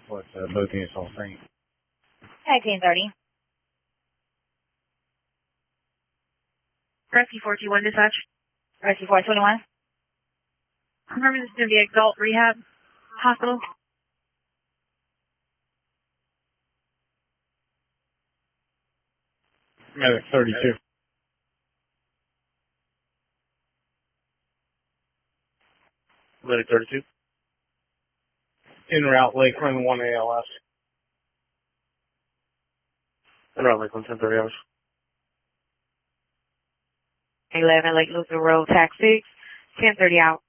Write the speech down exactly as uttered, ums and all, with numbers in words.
What, uh, both units on Saint. nineteen thirty. Rescue four two one dispatch. Rescue four twenty-one. Confirming this is going to be Exalt Rehab Hospital. Medic thirty-two. Medic thirty-two. En route, Lakeland, one A L S. En route, Lakeland, ten thirty hours. eleven Lake Luther Road, tax six, ten thirty out.